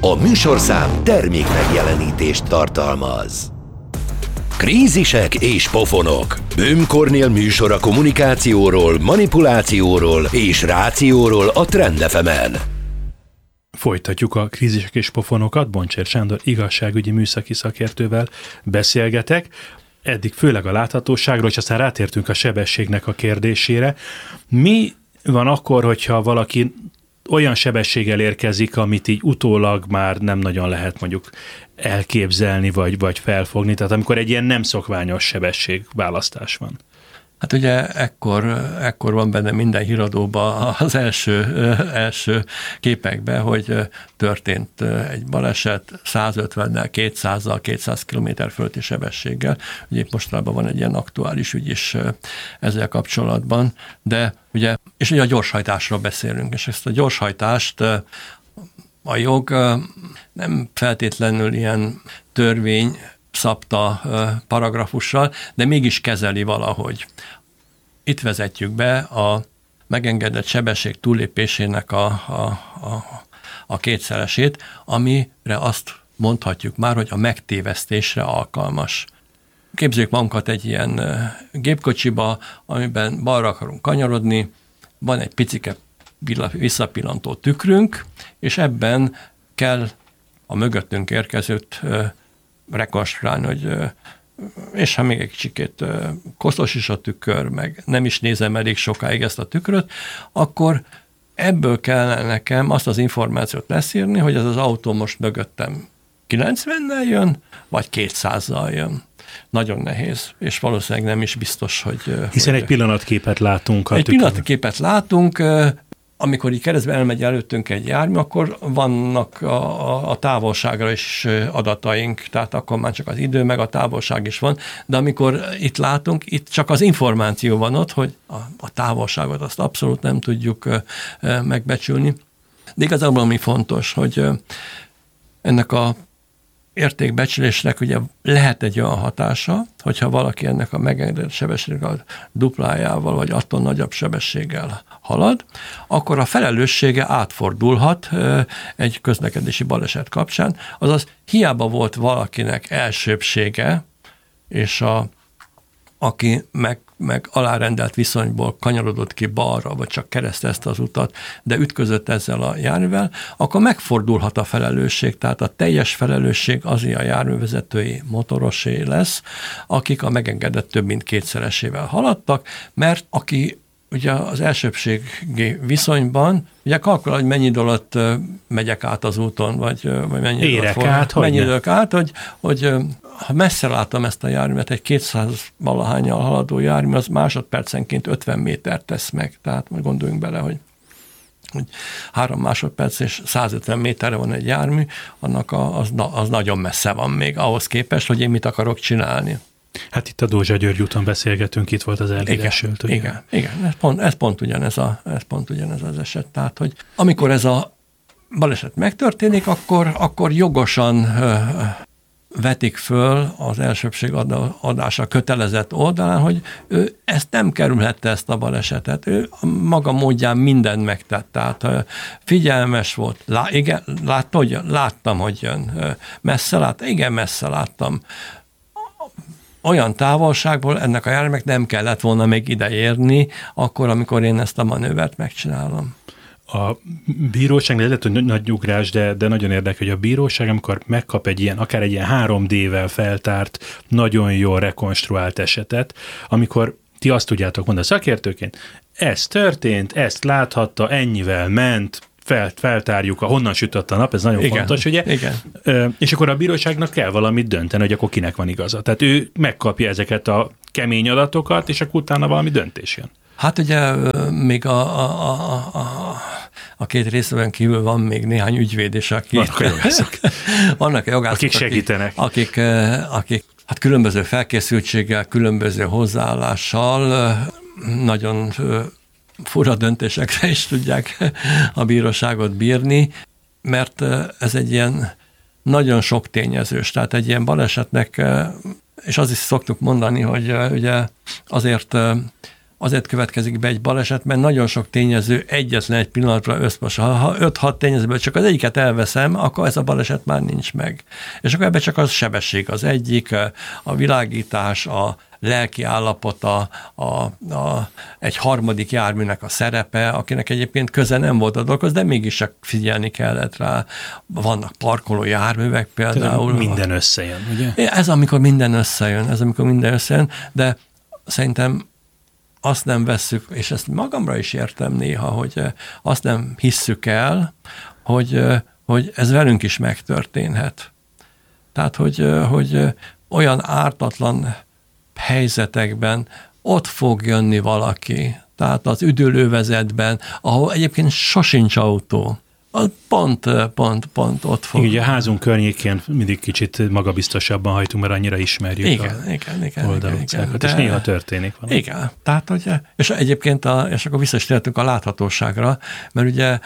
A műsorszám termék megjelenítést tartalmaz. Krízisek és pofonok. Böhm Kornél műsora kommunikációról, manipulációról és rációról a Trend FM-en. Folytatjuk a krízisek és pofonokat. Boncsér Sándor igazságügyi műszaki szakértővel beszélgetek. Eddig főleg a láthatóságról, és aztán rátértünk a sebességnek a kérdésére. Mi van akkor, hogyha valaki olyan sebességgel érkezik, amit így utólag már nem nagyon lehet mondjuk elképzelni, vagy felfogni, tehát amikor egy ilyen nem szokványos sebességválasztás van? Hát ugye ekkor van benne minden híradóban az első képekben, hogy történt egy baleset 150-nel, 200-zal, 200 km fölötti sebességgel. Ugye mostanában van egy ilyen aktuális ügy is ezzel kapcsolatban, de ugye, és ugye a gyorshajtásról beszélünk, és ezt a gyorshajtást a jog nem feltétlenül ilyen törvény szabta paragrafussal, de mégis kezeli valahogy. Itt vezetjük be a megengedett sebesség túllépésének a kétszeresét, amire azt mondhatjuk már, hogy a megtévesztésre alkalmas. Képzeljük magunkat egy ilyen gépkocsiba, amiben balra akarunk kanyarodni, van egy picike visszapillantó tükrünk, és ebben kell a mögöttünk érkezőt rekonstruálni, hogy és ha még egy kicsikét koszos is a tükör, meg nem is nézem elég sokáig ezt a tükröt, akkor ebből kell nekem azt az információt leszírni, hogy ez az autó most mögöttem 90-nel jön, vagy 200-zal jön. Nagyon nehéz, és valószínűleg nem is biztos, hogy... Hiszen egy pillanatképet látunk. Egy pillanatképet látunk, amikor így keresztbe elmegy előttünk egy jármű, akkor vannak a távolságra is adataink, tehát akkor már csak az idő meg a távolság is van, de amikor itt látunk, itt csak az információ van ott, hogy a távolságot azt abszolút nem tudjuk megbecsülni. De igazából ami fontos, hogy ennek a értékbecsülésnek ugye lehet egy olyan hatása, hogyha valaki ennek a megengedett sebességnek a duplájával, vagy attól nagyobb sebességgel halad, akkor a felelőssége átfordulhat egy közlekedési baleset kapcsán, azaz hiába volt valakinek elsőbbsége, és aki meg alárendelt viszonyból kanyarodott ki balra, vagy csak keresztezte az utat, de ütközött ezzel a járművel, akkor megfordulhat a felelősség, tehát a teljes felelősség azért a járművezetői motorosé lesz, akik a megengedett több mint kétszeresével haladtak, mert aki ugye az elsőbbségi viszonyban, ugye kalkulál, hogy mennyi idő alatt megyek át az úton, vagy mennyi idők át, hogy ha messze látom ezt a járművet, egy 200-valahánnyal haladó jármű, az másodpercenként 50 métert tesz meg. Tehát gondoljunk bele, hogy 3 másodperc és 150 méterre van egy jármű, annak az nagyon messze van még ahhoz képest, hogy én mit akarok csinálni. Hát itt a Dózsa-György úton beszélgetünk, itt volt az elhíresült. Igen, ez pont ugyanez az eset. Tehát, hogy amikor ez a baleset megtörténik, akkor jogosan vetik föl az elsőbbség adása kötelezett oldalán, hogy ő ezt nem kerülhette, ezt a balesetet. Ő maga módján mindent megtett. Tehát figyelmes volt. Igen, láttam, hogy jön. Messze láttam? Igen, messze láttam. Olyan távolságból ennek a járműnek nem kellett volna még ideérni, akkor, amikor én ezt a manővert megcsinálom. A bíróság, lehet, hogy nagy ugrás, de nagyon érdekel, hogy a bíróság, amikor megkap egy ilyen, akár egy ilyen 3D-vel feltárt, nagyon jól rekonstruált esetet, amikor ti azt tudjátok mondani szakértőként, ez történt, ezt láthatta, ennyivel ment, feltárjuk, honnan sütött a nap, ez nagyon fontos, ugye? Igen. És akkor a bíróságnak kell valamit dönteni, hogy akkor kinek van igaza. Tehát ő megkapja ezeket a kemény adatokat, és akkor utána valami döntés jön. Hát ugye még a két részben kívül van még néhány ügyvéd, és vannak a jogászok, akik segítenek. Akik hát különböző felkészültséggel, különböző hozzáállással nagyon fura döntésekre is tudják a bíróságot bírni, mert ez egy ilyen nagyon sok tényezős, tehát egy ilyen balesetnek, és azt is szoktuk mondani, hogy ugye azért azért következik be egy baleset, mert nagyon sok tényező egyetlen egy pillanatra összmos. Ha 5-6 tényezőből csak az egyiket elveszem, akkor ez a baleset már nincs meg. És akkor ebben csak az sebesség az egyik, a világítás, a lelki állapota, egy harmadik járműnek a szerepe, akinek egyébként köze nem volt a dolgokhoz, de mégis csak figyelni kellett rá. Vannak parkoló járművek például. Minden összejön, ugye? Ez amikor minden összejön, de szerintem azt nem vesszük, és ezt magamra is értem néha, hogy azt nem hisszük el, hogy ez velünk is megtörténhet. Tehát, hogy olyan ártatlan helyzetekben ott fog jönni valaki, tehát az üdülővezetben, ahol egyébként sosincs autó, az pont ott fog. Igen, ugye a házunk környékén mindig kicsit magabiztosabban hajtunk, mert annyira ismerjük igen, oldalutcákat, és néha történik valami. Igen, tehát, hogy, és egyébként, és akkor vissza is tértünk a láthatóságra, mert ugye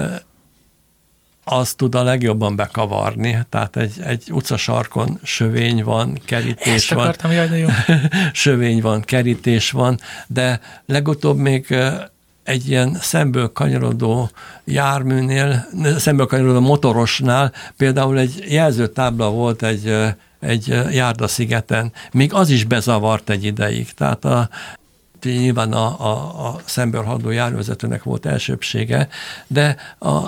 az tud a legjobban bekavarni, tehát egy utcasarkon sövény van, kerítés van. Ezt akartam, jaj, de jó. Sövény van, kerítés van, de legutóbb még egy ilyen szemből kanyarodó járműnél, szemből kanyarodó motorosnál például egy jelzőtábla volt egy járdaszigeten. Még az is bezavart egy ideig. Tehát nyilván a szemből haladó járművezetőnek volt elsőbbsége, de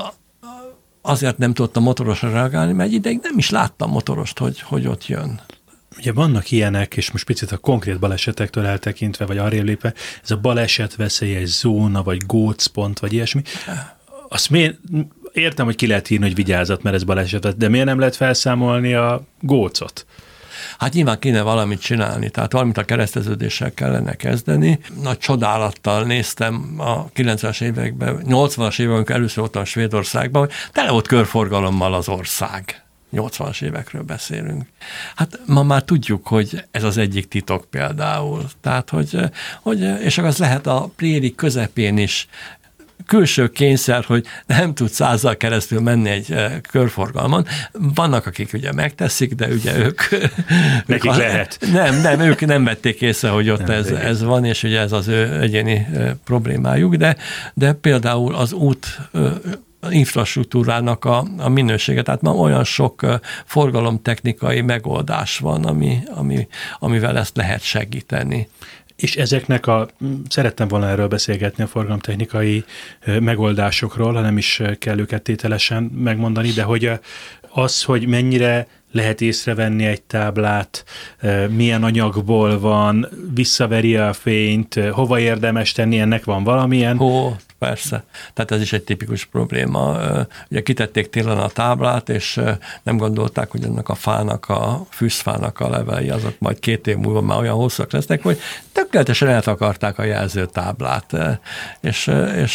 azért nem tudott a motorosra reagálni, mert egy ideig nem is láttam motorost, hogy ott jön. Ugye vannak ilyenek, és most picit a konkrét balesetektől eltekintve, vagy arrébb lépve, ez a balesetveszélyes zóna, vagy gócpont, vagy ilyesmi. Azt értem, hogy ki lehet írni, hogy vigyázat, mert ez baleset, de miért nem lehet felszámolni a gócot? Hát nyilván kéne valamit csinálni, tehát valamit a kereszteződéssel kellene kezdeni. Nagy csodálattal néztem a 90-es években, 80-as években, amikor először voltam Svédországban, hogy tele volt körforgalommal az ország. 80-as évekről beszélünk. Hát ma már tudjuk, hogy ez az egyik titok például. Tehát, és az lehet a préri közepén is külső kényszer, hogy nem tud 100-zal keresztül menni egy körforgalmon. Vannak, akik ugye megteszik, de ugye ők... Nekik lehet. Nem, ők nem vették észre, hogy ott ez van, és ugye ez az ő egyéni problémájuk, de például az út infrastruktúrának a minősége. Tehát ma olyan sok forgalomtechnikai megoldás van, amivel ezt lehet segíteni. És ezeknek szerettem volna erről beszélgetni, a forgalomtechnikai megoldásokról, ha nem is kell őket tételesen megmondani, de hogy hogy mennyire lehet észrevenni egy táblát, milyen anyagból van, visszaveri a fényt, hova érdemes tenni, ennek van valamilyen? Persze. Tehát ez is egy tipikus probléma. Ugye kitették télen a táblát, és nem gondolták, hogy ennek a fának, a fűszfának a levelei, azok majd 2 év múlva már olyan hosszak lesznek, hogy tökéletesen eltakarták a jelzőtáblát. És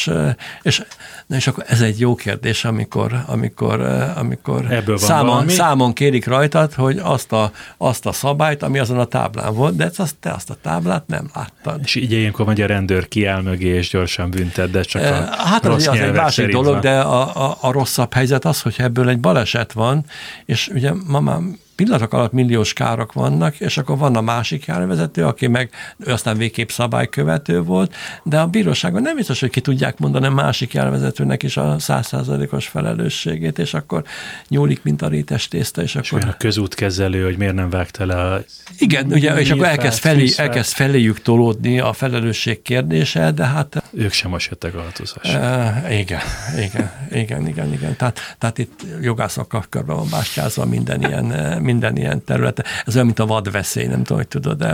akkor ez egy jó kérdés, amikor számon kérik rajtad, hogy azt a szabályt, ami azon a táblán volt, de te azt a táblát nem láttad. És így ilyenkor vagy a rendőr kiáll mögé, és gyorsan büntet, de csak hát az egy másik dolog, de a rosszabb helyzet az, hogy ebből egy baleset van, és ugye ma már pillanatok alatt milliós károk vannak, és akkor van a másik járművezető, aki meg ő aztán végképp szabálykövető volt, de a bíróságon nem biztos, hogy ki tudják mondani a másik járművezetőnek is a 100%-os felelősségét, és akkor nyúlik, mint a rétes tészta, és akkor... a közútkezelő, hogy miért nem vágta le a... Igen, ugye, és akkor elkezd feléjük tolódni a felelősség kérdése, de hát... Ők sem most jöttek alatozás. Igen. Tehát itt jogászokkal körbe van bástyázva minden ilyen terület. Ez olyan, mint a vadveszély, nem tudom, hogy tudod-e,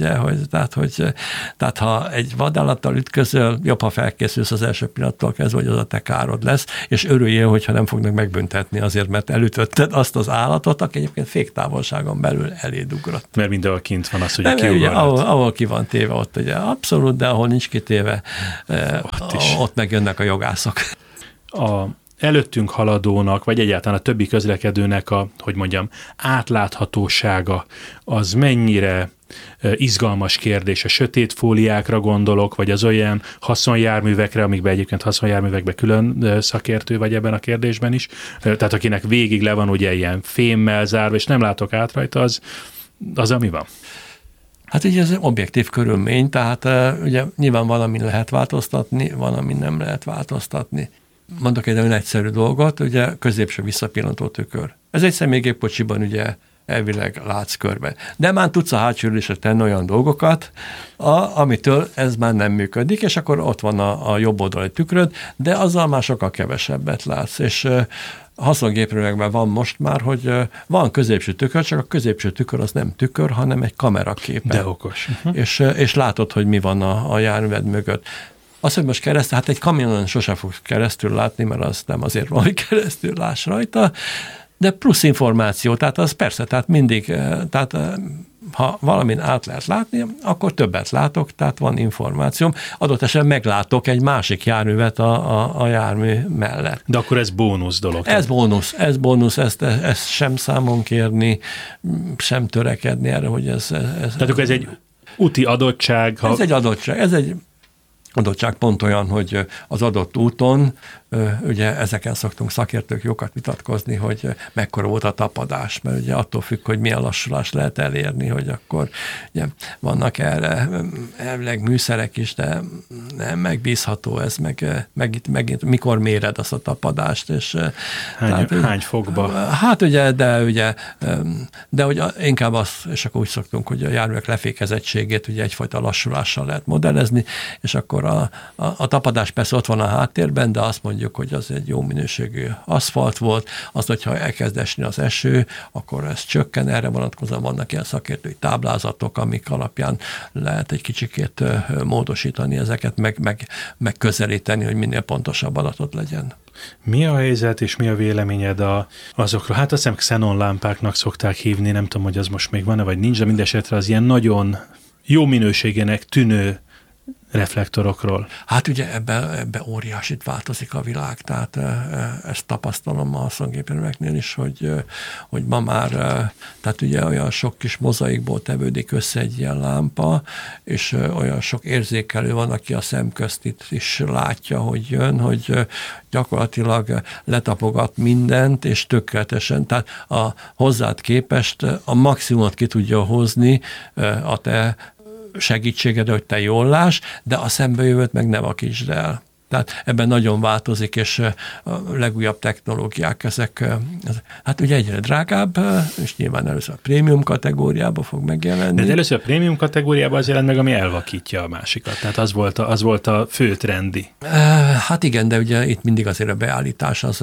tehát ha egy vadállattal ütközöl, jobb, ha felkészülsz az első pillanattól kezdve, hogy az a te károd lesz, és örüljél, hogyha nem fognak megbüntetni azért, mert elütötted azt az állatot, aki egyébként féktávolságon belül eléd ugrott. Mert mindenhol kint van az, hogy kiugrott. Ahol ki van téve, ott ugye abszolút, de ahol nincs kitéve, ott megjönnek a jogászok. Előttünk haladónak, vagy egyáltalán a többi közlekedőnek átláthatósága, az mennyire izgalmas kérdés. A sötét fóliákra gondolok, vagy az olyan haszonjárművekre, amikben egyébként haszonjárművekben külön szakértő vagy ebben a kérdésben is. Tehát akinek végig le van ugye ilyen fémmel zárva, és nem látok át rajta, az ami van? Hát ugye ez objektív körülmény, tehát ugye nyilván valami lehet változtatni, valami nem lehet változtatni. Mondok egy nagyon egyszerű dolgot, ugye középső visszapillantó tükör. Ez egy személygépkocsiban ugye elvileg látsz körbe. De már tudsz a hátsó ülésre tenni olyan dolgokat, amitől ez már nem működik, és akkor ott van a jobb oldali tükröd, de azzal már sokkal kevesebbet látsz. És haszongépjárművekben van most már, hogy van középső tükör, csak a középső tükör az nem tükör, hanem egy kameraképe. De okos. És látod, hogy mi van a járműved mögött. Az, hogy most hát egy kamionon sosem fogsz keresztül látni, mert az nem azért van, hogy keresztül láss rajta, de plusz információ, tehát az persze, tehát mindig, tehát ha valamin át lehet látni, akkor többet látok, tehát van információm. Adott esetben meglátok egy másik járművet a jármű mellett. De akkor ez bónusz dolog. Ez bónusz, ezt sem számon kérni, sem törekedni erre, hogy ez tehát akkor ez egy úti adottság. Ez egy adottság pont olyan, hogy az adott úton, ugye ezeken szoktunk szakértők jókat vitatkozni, hogy mekkora volt a tapadás, mert ugye attól függ, hogy milyen lassulást lehet elérni, hogy akkor ugye vannak erre elvileg műszerek is, de nem megbízható ez, meg itt mikor méred azt a tapadást, és hány fokba? Hát ugye, de ugye inkább az, és akkor úgy szoktunk, hogy a járművek lefékezettségét ugye egyfajta lassulással lehet modellezni, és akkor a tapadás persze ott van a háttérben, de azt mondjuk, hogy az egy jó minőségű aszfalt volt, az, hogyha elkezd esni az eső, akkor ez csökken, erre vonatkozóan vannak ilyen szakértői táblázatok, amik alapján lehet egy kicsikét módosítani ezeket, meg közelíteni, hogy minél pontosabb adatot legyen. Mi a helyzet, és mi a véleményed azokról? Hát azt hiszem xenon lámpáknak szokták hívni, nem tudom, hogy az most még van-e, vagy nincs, de mindesetre az ilyen nagyon jó minőségének tűnő reflektorokról. Hát ugye ebbe óriásit változik a világ, tehát ezt tapasztalom a haszongépjárműveknél is, hogy ma már, tehát ugye olyan sok kis mozaikból tevődik össze egy ilyen lámpa, és olyan sok érzékelő van, aki a szemközt itt is látja, hogy jön, hogy gyakorlatilag letapogat mindent, és tökéletesen, tehát hozzád képest a maximumot ki tudja hozni a te segítségedre, hogy te jól láss, de a szembejövőt meg ne vakítsd el. Tehát ebben nagyon változik, és a legújabb technológiák ezek, hát ugye egyre drágább, és nyilván először a prémium kategóriába fog megjelenni. De először a prémium kategóriában az jelent meg, ami elvakítja a másikat. Tehát az volt a fő trendi. Hát igen, de ugye itt mindig azért a beállítás az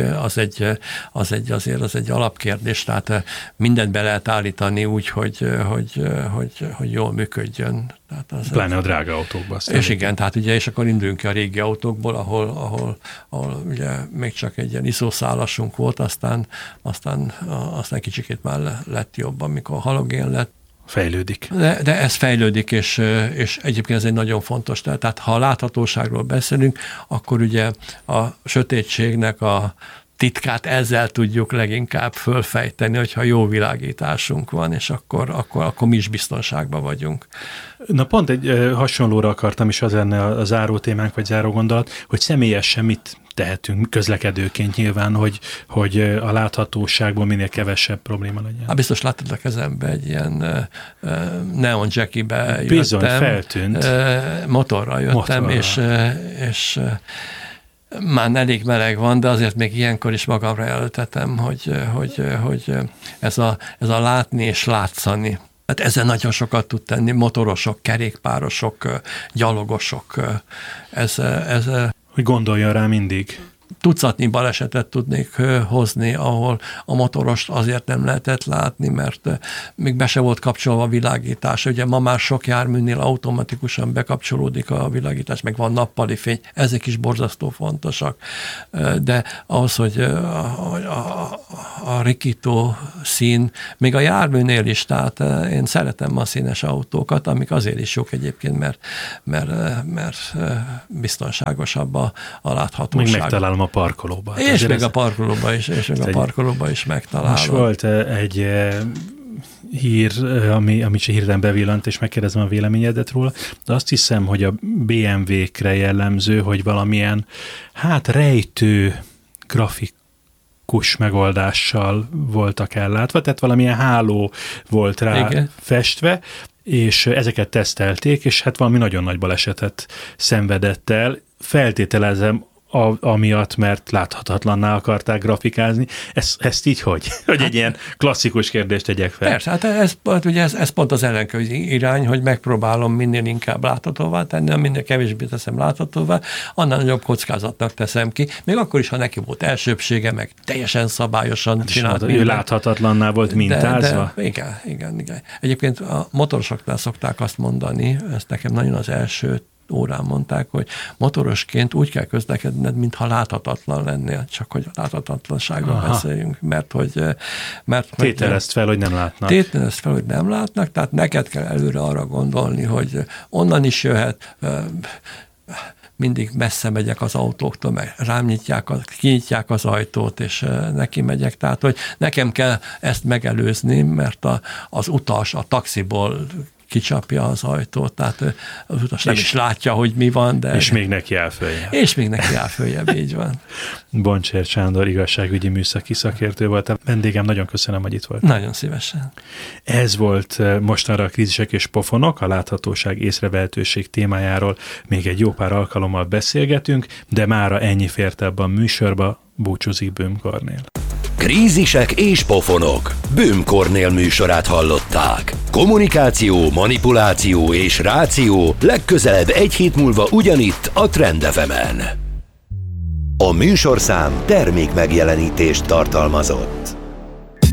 egy alapkérdés, tehát mindent be lehet állítani úgy, hogy jól működjön. Pláne a drága autókban. És igen, tehát ugye, és akkor induljunk ki a régi autókból, ahol ugye még csak egy ilyen iszószálasunk volt, aztán kicsikét már lett jobb, amikor halogén lett. Fejlődik. De ez fejlődik, és egyébként ez egy nagyon fontos. Tehát ha a láthatóságról beszélünk, akkor ugye a sötétségnek a titkát ezzel tudjuk leginkább fölfejteni, hogyha jó világításunk van, és akkor mi is biztonságban vagyunk. Na pont egy hasonlóra akartam is az lenne a záró témánk, vagy záró gondolat, hogy személyesen mit tehetünk közlekedőként nyilván, hogy a láthatóságból minél kevesebb probléma legyen. Hát biztos láttad a kezembe egy ilyen Neon Jackie-be jöttem. Bizony, feltűnt. Motorral jöttem, és már elég meleg van, de azért még ilyenkor is magamra jelöltetem, hogy ez a látni és látszani. Hát ezzel nagyon sokat tud tenni motorosok, kerékpárosok, gyalogosok. Hogy gondoljon rá mindig. Tucatnyi balesetet tudnék hozni, ahol a motorost azért nem lehetett látni, mert még be se volt kapcsolva a világítás. Ugye ma már sok járműnél automatikusan bekapcsolódik a világítás, meg van nappali fény, ezek is borzasztó fontosak. De ahhoz, hogy a rikító szín, még a járműnél is, tehát én szeretem a színes autókat, amik azért is jók egyébként, mert biztonságosabb a láthatóság. Még megtalálom a parkolóba. És még a parkolóba is megtalálom. Most volt egy hír, amit se hirtelen bevillant, és megkérdezem a véleményedet róla, de azt hiszem, hogy a BMW-kre jellemző, hogy valamilyen rejtő grafikus megoldással voltak ellátva, tehát valamilyen háló volt rá festve, és ezeket tesztelték, és hát valami nagyon nagy balesetet szenvedett el. Feltételezem, amiatt, mert láthatatlanná akarták grafikázni. Ezt így hogy? Hogy egy ilyen klasszikus kérdést tegyek fel. Persze, hát ez pont az ellenkező irány, hogy megpróbálom minél inkább láthatóvá tenni, minél kevésbé teszem láthatóvá, annál nagyobb kockázatnak teszem ki. Még akkor is, ha neki volt elsőbsége, meg teljesen szabályosan csinált. Ő láthatatlanná volt mintázva? De igen. Egyébként a motorosoknál szokták azt mondani, ezt nekem nagyon az első órán mondták, hogy motorosként úgy kell közlekedned, mintha láthatatlan lennél, csak hogy a láthatatlanságról beszéljünk, mert tételezd fel, hogy nem látnak. Tételezd fel, hogy nem látnak, tehát neked kell előre arra gondolni, hogy onnan is jöhet, mindig messze megyek az autóktól, meg rám kinyitják az ajtót, és neki megyek. Tehát, hogy nekem kell ezt megelőzni, mert az utas a taxiból kicsapja az ajtót, tehát az utas nem is látja, hogy mi van, de... És még neki áll följebb. Így van. Boncsér Sándor igazságügyi műszaki szakértő volt. A vendégem, nagyon köszönöm, hogy itt volt. Nagyon szívesen. Ez volt mostanra a krízisek és pofonok, a láthatóság észrevehetőség témájáról még egy jó pár alkalommal beszélgetünk, de mára ennyi fért ebben a műsorba. Búcsúzik Böhm Kornél. Krízisek és pofonok. Böhm Kornél műsorát hallották. Kommunikáció, manipuláció és ráció legközelebb egy hét múlva ugyanitt a Trend FM-en. A műsorszám termékmegjelenítést tartalmazott.